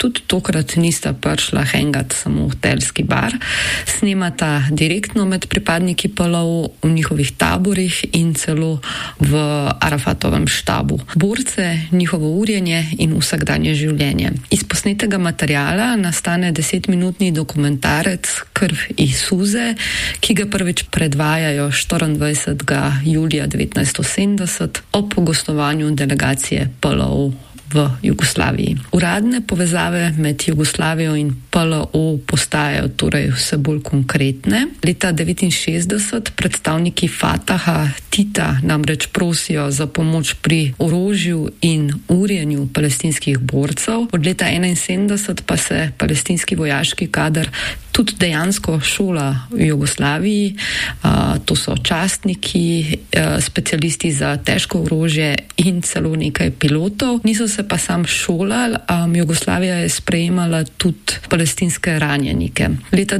tudi tokrat nista prišla hengat samo v hotelski bar. Snemata direktno med pripadniki PLO v njihovih taborih in celo v Arafatovem štabu. Borce, njihovo urjenje in vsakdanje življenje. Iz posnetega materiala nastane 10-minutni dokumentarec Krv in suze, ki ga prvič predvajajo 24. julija 1970 ob gostovanju delegacije PLO v Jugoslaviji. Uradne povezave med Jugoslavijo in PLO postajajo torej vse bolj konkretne. Leta 1969 predstavniki Fataha Tita namreč prosijo za pomoč pri orožju in urjenju palestinskih borcev. Od leta 1971 pa se palestinski vojaški kader tudi dejansko šola v Jugoslaviji. To so častniki, specialisti za težko orožje in celo nekaj pilotov. Niso se pa sam šolali, Jugoslavija je sprejemala tudi palestinske ranjenike. Leta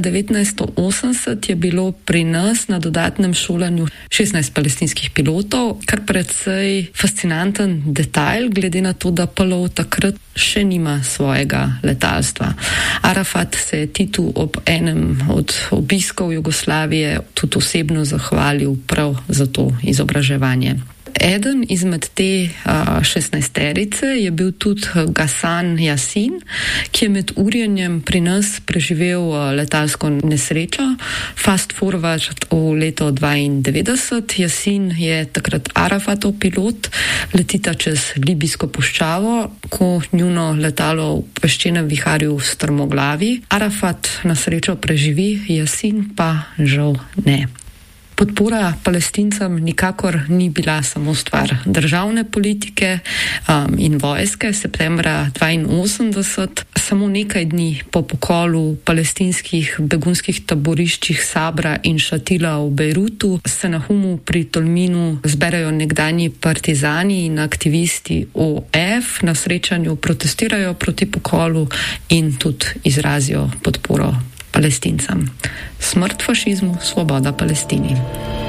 1980 je bilo pri nas na dodatnem šolanju 16 palestinskih pilotov, kar precej fascinanten detajl, glede na to, da PLO takrat še nima svojega letalstva. Arafat se je Titu ob enem od obiskov Jugoslavije tudi osebno zahvalil prav za to izobraževanje. Eden izmed te 16-terice je bil tudi Ghassan Yasin, ki je med urjenjem pri nas preživel letalsko nesrečo. Fast forward v leto 1992. Yasin je takrat Arafatov pilot, letita čez libijsko puščavo, ko njuno letalo v peščenem viharju strmoglavi. Arafat na srečo preživi, Yasin pa žal ne. Podpora Palestincem nikakor ni bila samo stvar državne politike in vojske. Septembra 1982, samo nekaj dni po pokolu palestinskih begunskih taboriščih Sabra in Šatila v Bejrutu, se na Humu pri Tolminu zberajo nekdanji partizani in aktivisti OF, na srečanju protestirajo proti pokolu in tudi izrazijo podporo Palestincem. Smrt fašizmu, svoboda Palestini.